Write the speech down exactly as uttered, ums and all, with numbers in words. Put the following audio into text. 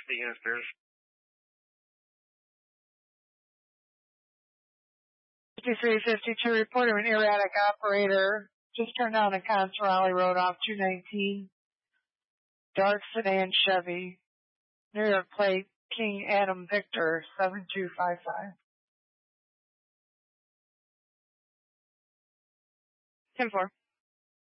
fifty Houston. fifty-three fifty-two, reporter, an erratic operator. Just turned down a Conce Raleigh Road off two nineteen. Dark sedan Chevy. New York plate, King Adam Victor, seven two five five. ten four.